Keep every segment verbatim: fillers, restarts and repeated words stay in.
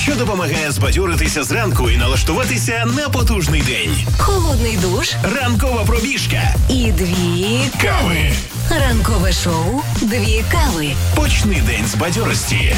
що допомагає збадьоритися зранку і налаштуватися на потужний день. Холодний душ, Ранкова пробіжка і дві кави. Ранкове шоу «Дві кави». Почни день з бадьорості.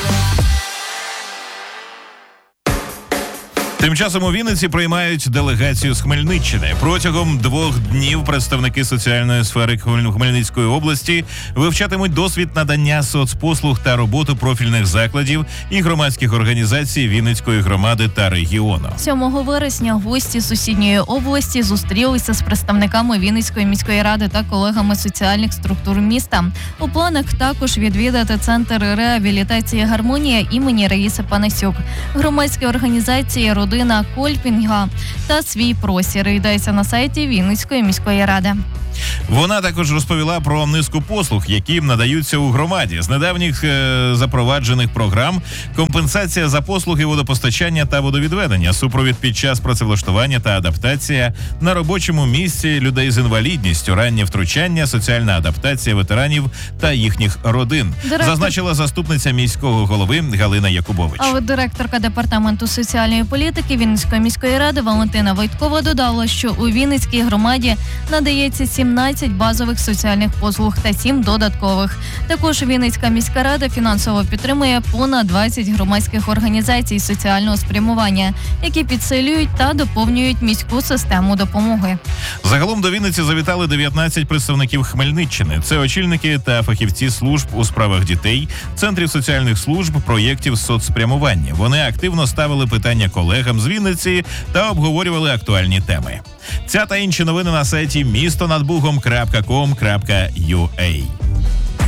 Тим часом у Вінниці приймають делегацію з Хмельниччини. Протягом двох днів представники соціальної сфери Хмельницької області вивчатимуть досвід надання соцпослуг та роботу профільних закладів і громадських організацій Вінницької громади та регіону. сьомого вересня гості сусідньої області зустрілися з представниками Вінницької міської ради та колегами соціальних структур міста. У планах також відвідати центр реабілітації «Гармонія» імені Раїси Панасюк, громадські організації «Родина Кольпінга» та «Свій простір». Йдеться на сайті Вінницької міської ради. Вона також розповіла про низку послуг, які надаються у громаді. З недавніх е- запроваджених програм компенсація за послуги водопостачання та водовідведення, супровід під час працевлаштування та адаптація на робочому місці людей з інвалідністю, раннє втручання, соціальна адаптація ветеранів та їхніх родин, Директор... зазначила заступниця міського голови Галина Якубович. А от директорка департаменту соціальної політики Вінницької міської ради Валентина Войткова додала, що у Вінницькій громаді надається сімнадцять базових соціальних послуг та сім додаткових. Також Вінницька міська рада фінансово підтримує понад двадцять громадських організацій соціального спрямування, які підсилюють та доповнюють міську систему допомоги. Загалом до Вінниці завітали дев'ятнадцять представників Хмельниччини. Це очільники та фахівці служб у справах дітей, центрів соціальних служб, проєктів соцспрямування. Вони активно ставили питання колегам з Вінниці та обговорювали актуальні теми. Ця та інші новини на сайті місто над бугом крапка ком крапка ю а.